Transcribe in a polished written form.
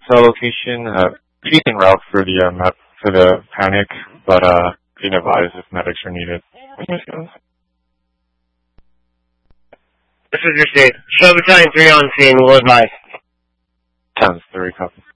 So location, decent route for the for the panic, but being advised if medics are needed. This is your state. Show Battalion 3 on scene. We'll advise. 10-3, copy.